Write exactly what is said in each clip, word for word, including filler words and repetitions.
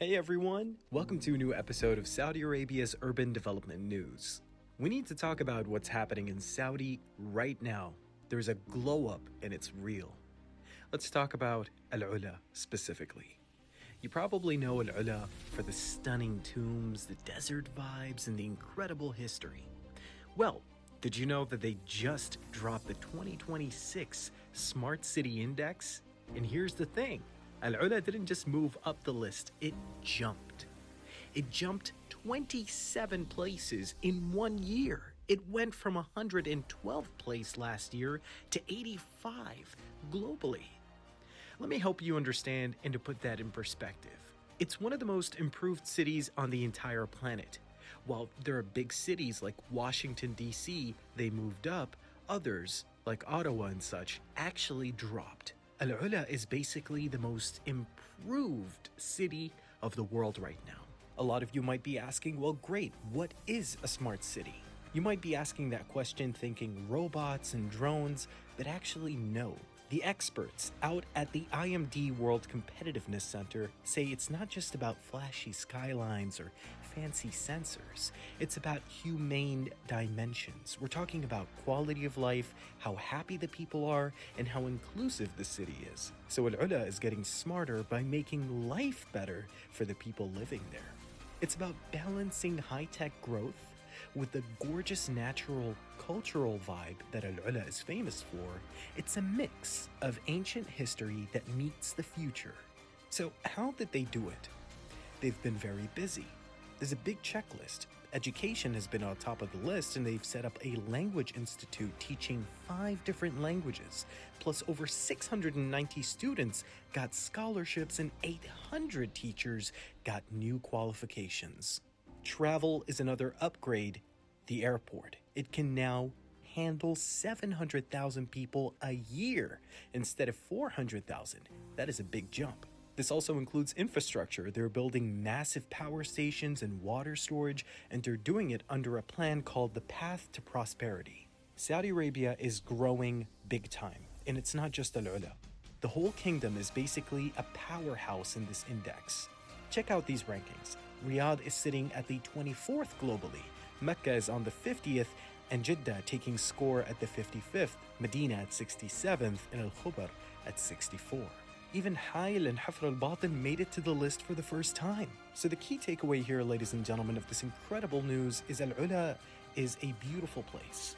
Hey everyone, welcome to a new episode of Saudi Arabia's Urban Development News. We need to talk about what's happening in Saudi right now. There's a glow up and it's real. Let's talk about Al Ula specifically. You probably know Al Ula for the stunning tombs, the desert vibes, and the incredible history. Well, did you know that they just dropped the twenty twenty-six Smart City Index? And here's the thing. Al Ula didn't just move up the list, it jumped. It jumped twenty-seven places in one year. It went from one hundred twelfth place last year to eighty-five globally. Let me help you understand and to put that in perspective. It's one of the most improved cities on the entire planet. While there are big cities like Washington, D C, they moved up, others, like Ottawa and such, actually dropped. Al Ula is basically the most improved city of the world right now. A lot of you might be asking, well, great, what is a smart city? You might be asking that question thinking robots and drones, but actually no. The experts out at the I M D World Competitiveness Center say it's not just about flashy skylines or fancy sensors. It's about humane dimensions. We're talking about quality of life, how happy the people are, and how inclusive the city is. So Al Ula is getting smarter by making life better for the people living there. It's about balancing high-tech growth with the gorgeous natural cultural vibe that Al Ula is famous for. It's a mix of ancient history that meets the future. So how did they do it? They've been very busy. There's a big checklist. Education has been on top of the list, and they've set up a language institute teaching five different languages. Plus, over six hundred ninety students got scholarships and eight hundred teachers got new qualifications. Travel is another upgrade. The airport. It can now handle seven hundred thousand people a year instead of four hundred thousand. That is a big jump. This also includes infrastructure. They're building massive power stations and water storage, and they're doing it under a plan called the Path to Prosperity. Saudi Arabia is growing big time, and it's not just Al Ula. The whole kingdom is basically a powerhouse in this index. Check out these rankings. Riyadh is sitting at the twenty-fourth globally. Mecca is on the fiftieth, and Jeddah taking score at the fifty-fifth, Medina at sixty-seventh, and Al Khobar at sixty-four. Even Hail and Hafr al-Batin made it to the list for the first time. So the key takeaway here, ladies and gentlemen, of this incredible news is Al Ula is a beautiful place.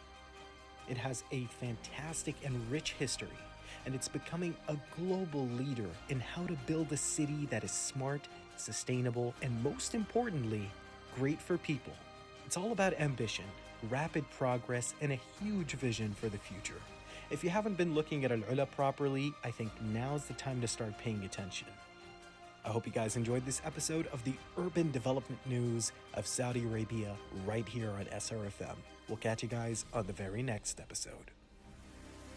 It has a fantastic and rich history, and it's becoming a global leader in how to build a city that is smart, sustainable, and most importantly, great for people. It's all about ambition, rapid progress, and a huge vision for the future. If you haven't been looking at Al Ula properly, I think now's the time to start paying attention. I hope you guys enjoyed this episode of the Urban Development News of Saudi Arabia right here on S R F M. We'll catch you guys on the very next episode.